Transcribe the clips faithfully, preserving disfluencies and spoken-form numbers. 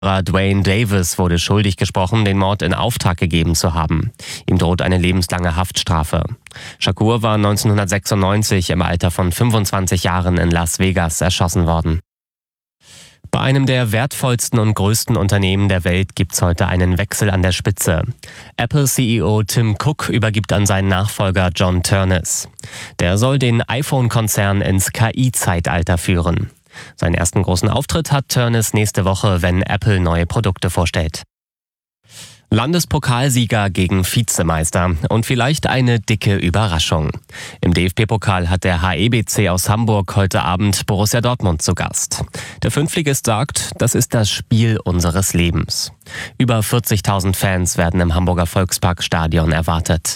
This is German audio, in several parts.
Dwayne Davis wurde schuldig gesprochen, den Mord in Auftrag gegeben zu haben. Ihm droht eine lebenslange Haftstrafe. Shakur war neunzehnhundertsechsundneunzig im Alter von fünfundzwanzig Jahren in Las Vegas erschossen worden. Bei einem der wertvollsten und größten Unternehmen der Welt gibt's heute einen Wechsel an der Spitze. Apple-C E O Tim Cook übergibt an seinen Nachfolger John Ternus. Der soll den iPhone-Konzern ins K I-Zeitalter führen. Seinen ersten großen Auftritt hat Ternus nächste Woche, wenn Apple neue Produkte vorstellt. Landespokalsieger gegen Vizemeister und vielleicht eine dicke Überraschung. Im D F B-Pokal hat der H E B C aus Hamburg heute Abend Borussia Dortmund zu Gast. Der Fünftligist sagt, das ist das Spiel unseres Lebens. Über vierzigtausend Fans werden im Hamburger Volksparkstadion erwartet.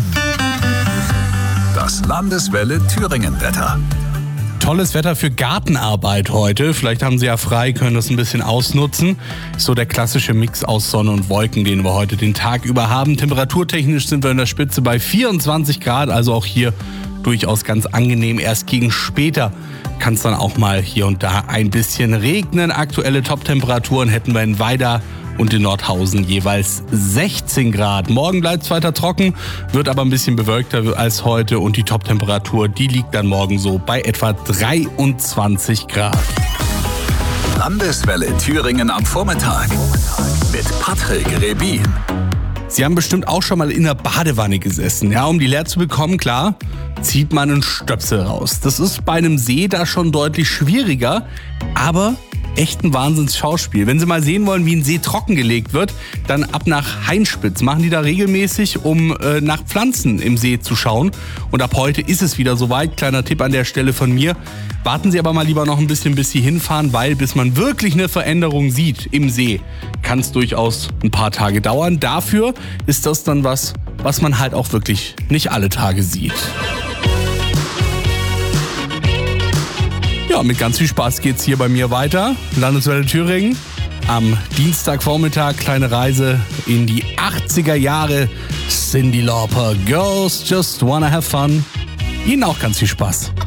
Das Landeswelle Thüringen-Wetter. Tolles Wetter für Gartenarbeit heute. Vielleicht haben Sie ja frei, können das ein bisschen ausnutzen. So der klassische Mix aus Sonne und Wolken, den wir heute den Tag über haben. Temperaturtechnisch sind wir in der Spitze bei vierundzwanzig Grad, also auch hier durchaus ganz angenehm. Erst gegen später kann es dann auch mal hier und da ein bisschen regnen. Aktuelle Top-Temperaturen hätten wir in Weida und in Nordhausen jeweils sechzehn Grad. Morgen bleibt es weiter trocken, wird aber ein bisschen bewölkter als heute und die Top-Temperatur, die liegt dann morgen so bei etwa dreiundzwanzig Grad. Landeswelle Thüringen am Vormittag mit Patrick Rebin. Sie haben bestimmt auch schon mal in der Badewanne gesessen. Ja, um die leer zu bekommen, klar, zieht man einen Stöpsel raus. Das ist bei einem See da schon deutlich schwieriger, aber echt ein Wahnsinns-Schauspiel. Wenn Sie mal sehen wollen, wie ein See trockengelegt wird, dann ab nach Heinspitz. Machen die da regelmäßig, um äh, nach Pflanzen im See zu schauen. Und ab heute ist es wieder soweit. Kleiner Tipp an der Stelle von mir. Warten Sie aber mal lieber noch ein bisschen, bis Sie hinfahren, weil bis man wirklich eine Veränderung sieht im See, kann es durchaus ein paar Tage dauern. Dafür ist das dann was, was man halt auch wirklich nicht alle Tage sieht. Ja, mit ganz viel Spaß geht's hier bei mir weiter. Landeswelle Thüringen. Am Dienstagvormittag kleine Reise in die achtziger Jahre. Cyndi Lauper, Girls Just Wanna Have Fun. Ihnen auch ganz viel Spaß.